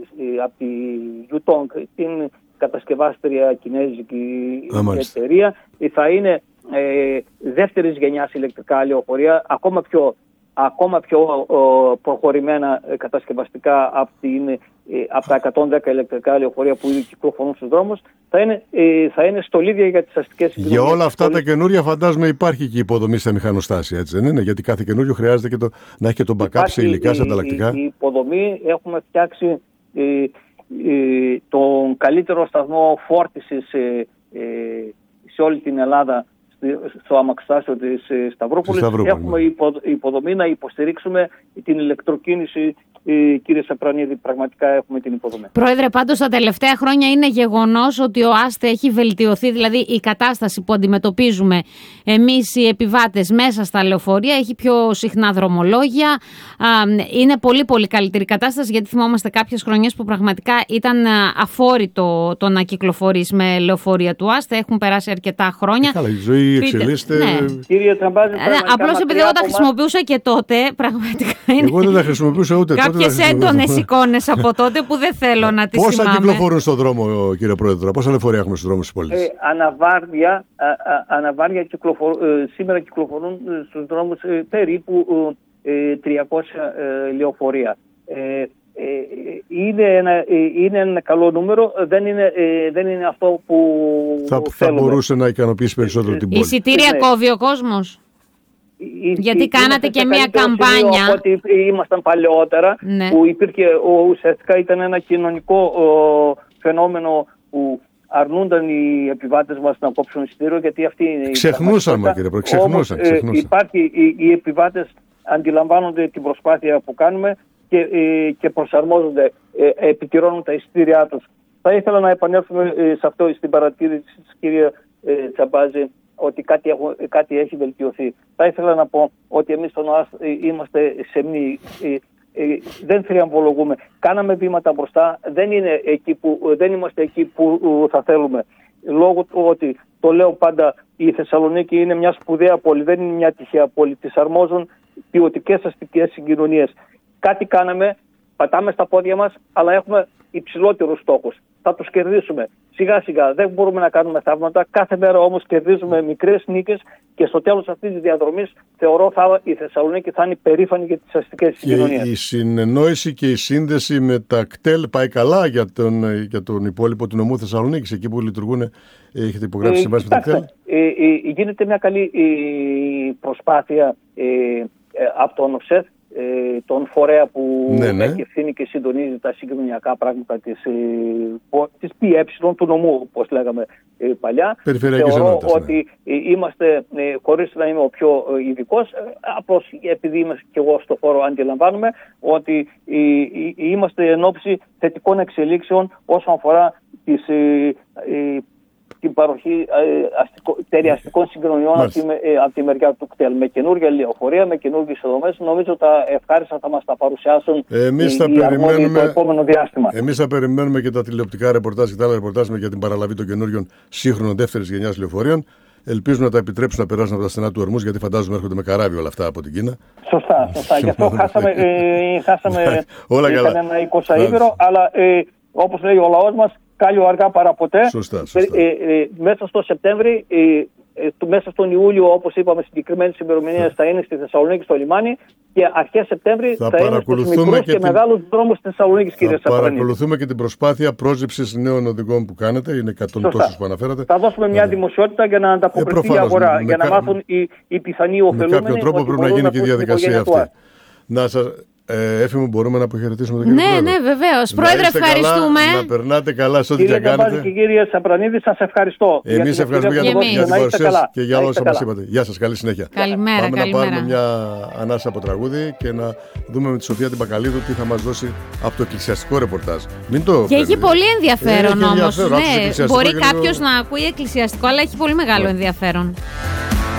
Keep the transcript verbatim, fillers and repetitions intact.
από τη Yutong, την κατασκευάστρια κινέζικη Α, εταιρεία. Θα είναι ε, δεύτερης γενιάς ηλεκτρικά λεωφορεία, ακόμα πιο, ακόμα πιο ο, προχωρημένα κατασκευαστικά από, την, ε, από τα εκατόν δέκα ηλεκτρικά λεωφορεία που ήδη κυκλοφορούν στους δρόμους. Θα είναι, ε, θα είναι στολίδια για τις αστικές συγκοινωνίες. Για όλα αυτά τα καινούρια φαντάζομαι υπάρχει και υποδομή στα μηχανοστάσια, έτσι δεν είναι? Γιατί κάθε καινούριο χρειάζεται και το, να έχει και τον backup σε υλικά, σε ανταλλακτικά. Η, η υποδομή, έχουμε φτιάξει ε, ε, τον καλύτερο σταθμό φόρτισης ε, ε, σε όλη την Ελλάδα, στο αμαξοστάσιο της Σταυρούπολης. Έχουμε υποδομή να υποστηρίξουμε την ηλεκτροκίνηση. Ε, κύριε Σαπρανίδη, πραγματικά έχουμε την υποδομή. Πρόεδρε, πάντως τα τελευταία χρόνια είναι γεγονός ότι ο ΆΣΤΕ έχει βελτιωθεί, δηλαδή η κατάσταση που αντιμετωπίζουμε εμείς οι επιβάτες μέσα στα λεωφορεία, έχει πιο συχνά δρομολόγια, α, είναι πολύ πολύ καλύτερη κατάσταση, γιατί θυμόμαστε κάποιες χρονιές που πραγματικά ήταν αφόρητο το να κυκλοφορείς με λεωφορεία του ΆΣΤΕ, έχουν περάσει αρκετά χρόνια. Καλά, η ζωή εξελίσσεται. Ναι. Κύριε Τραμπάζη, απλώς επειδή εγώ τα χρησιμοποιούσα και τότε, πραγματικά είναι. Εγώ δεν τα χρησιμοποιούσα ούτε τότε. Κάποιες έντονες εικόνες από τότε που δεν θέλω να τις θυμάμαι. Πόσα κυκλοφορούν στον δρόμο, κύριε Πρόεδρε, πόσα λεωφορεία έχουμε στους δρόμους της πόλης? Ε, αναβάρδια, α, α, αναβάρδια κυκλοφορούν, ε, σήμερα κυκλοφορούν στους δρόμους ε, περίπου ε, τριακόσια ε, λεωφορεία. Ε, ε, είναι, ένα, ε, είναι ένα καλό νούμερο, δεν είναι, ε, δεν είναι αυτό που θα, θέλουμε. Θα μπορούσε να ικανοποιήσει περισσότερο την πόλη. Εισιτήρια ναι. κόβει ο κόσμος. Γιατί κάνατε και μια καμπάνια. Από ό,τι ήμασταν παλαιότερα, ναι. που υπήρχε, ουσιαστικά ήταν ένα κοινωνικό ο, φαινόμενο που αρνούνταν οι επιβάτες μας να κόψουν εισιτήριο, γιατί αυτή είναι. Ξεχνούσαμε, κύριε Πρόεδρε, ξεχνούσαν. Όμως, ε, υπάρχει, οι, οι επιβάτες αντιλαμβάνονται την προσπάθεια που κάνουμε και, ε, και προσαρμόζονται, ε, επικυρώνουν τα εισιτήριά τους. Θα ήθελα να επανέλθουμε ε, σε αυτό, στην παρατήρηση της κυρία ε, Τσαμπάζη, ότι κάτι, έχω, κάτι έχει βελτιωθεί. Θα ήθελα να πω ότι εμείς στον ΟΑΣ είμαστε σεμνοί, ε, ε, δεν θριαμβολογούμε. Κάναμε βήματα μπροστά, δεν, είναι εκεί που, δεν είμαστε εκεί που θα θέλουμε. Λόγω του ότι, το λέω πάντα, η Θεσσαλονίκη είναι μια σπουδαία πόλη, δεν είναι μια τυχαία πόλη. Της αρμόζουν ποιοτικές αστικές συγκοινωνίες. Κάτι κάναμε, πατάμε στα πόδια μας, αλλά έχουμε υψηλότερους στόχους. Θα τους κερδίσουμε. Σιγά σιγά, δεν μπορούμε να κάνουμε θαύματα. Κάθε μέρα όμως κερδίζουμε μικρές νίκες και στο τέλος αυτής της διαδρομής θεωρώ θα, η Θεσσαλονίκη θα είναι περήφανη για τις αστικές συγκοινωνίες. Και η συνεννόηση και η σύνδεση με τα κτέλ πάει καλά για τον, για τον υπόλοιπο του νομού Θεσσαλονίκης, εκεί που λειτουργούν, έχετε υπογράψει συμβάσεις με τα κτέλ? Ε, ε, ε, γίνεται μια καλή ε, προσπάθεια ε, ε, από τον ΟΣΕΘ, τον φορέα που ναι, ναι. έχει ευθύνη και συντονίζει τα συγκοινωνιακά πράγματα της, της ΠΕ του νομού, όπως λέγαμε παλιά. Θεωρώ ότι ναι. είμαστε, χωρίς να είμαι ο πιο ειδικός, απλώς επειδή είμαι και εγώ στο χώρο, αντιλαμβάνομαι ότι είμαστε εν ώψη θετικών εξελίξεων όσον αφορά τις την παροχή ε, αστικών συγκοινωνιών από τη, ε, από τη μεριά του κτέλ. Με καινούργια λεωφορεία, με καινούργιες υποδομές, νομίζω τα ευχάριστα θα μας τα παρουσιάσουν εμείς οι, θα οι περιμένουμε, το επόμενο διάστημα. Εμείς θα περιμένουμε και τα τηλεοπτικά ρεπορτάζ και τα άλλα ρεπορτάζ για την παραλαβή των καινούριων σύγχρονων δεύτερης γενιάς λεωφορείων. Ελπίζουν να τα επιτρέψουν να περάσουν από τα στενά του Ορμούς, γιατί φαντάζομαι έρχονται με καράβι όλα αυτά από την Κίνα. Σωστά, σωστά. Γι' αυτό χάσαμε, ε, χάσαμε όλα καλά. Ένα εικοσαήμερο, αλλά ε, όπως λέει ο λαός μας, κάλιο αργά παρά ποτέ. Σωστά, σωστά. Ε, ε, ε, μέσα στο Σεπτέμβρη, ε, ε, μέσα στον Ιούλιο, όπως είπαμε, συγκεκριμένες ημερομηνίες θα είναι στη Θεσσαλονίκη, στο λιμάνι, και αρχές Σεπτέμβρη θα, θα είναι στους μικρούς και, και την... μεγάλους δρόμους της Θεσσαλονίκης, κύριε Σαπρανίδη. Θα παρακολουθούμε και την προσπάθεια πρόσληψης νέων οδηγών που κάνετε, είναι εκατό τόσους που αναφέρατε. Θα δώσουμε μια δημοσιότητα για να ανταποκριθεί ε, η αγορά, για να μάθουν οι, οι πιθανοί ωφελούμενοι. Με κάποιο τρόπο πρέπει να γίνει και η διαδικασία αυτή. Να σας... Ε, Έφη μου, μπορούμε να αποχαιρετήσουμε τον κύριο Ναι, Πρόεδρο? ναι, βεβαίως. Πρόεδρε, ευχαριστούμε. Καλά, να περνάτε καλά σε ό,τι και κάνετε. Και κύριε Σαπρανίδη, σας ευχαριστώ. Εμείς ευχαριστούμε για, για την παρουσίαση και για όλα όσα μας είπατε. Γεια σας, καλή συνέχεια. Καλημέρα, Πάμε καλημέρα. να πάρουμε μια ανάσα από τραγούδι και να δούμε με τη Σοφία την Μπακαλίδου τι θα μας δώσει από το εκκλησιαστικό ρεπορτάζ. Μην το και έχει πολύ ενδιαφέρον όμως. Ναι, μπορεί κάποιος να ακούει εκκλησιαστικό, αλλά έχει πολύ μεγάλο ενδιαφέρον.